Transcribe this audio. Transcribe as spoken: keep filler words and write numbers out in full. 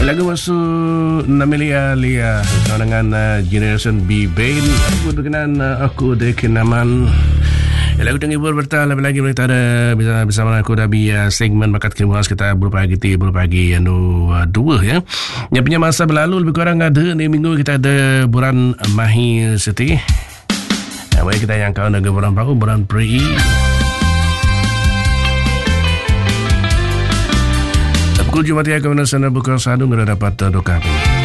Lagu masuk Namilia Lia dengan uh, Generation B Band. Aku berkenan uh, aku dekenaman. Lagu tenghibur bertal lebih lagi kita ada bisa bersama aku dari uh, segmen bakat kemuas kita berupa pagi ti berupa pagi anu uh, dua ya. Yang punya masa berlalu lebih kurang ada ni minggu kita ada bulan Mahi Siti. Ya, baik kita yang kau ada bulan baru bulan Pri. Pukul Jumat ya kemudian sana buka sadung dapat doka.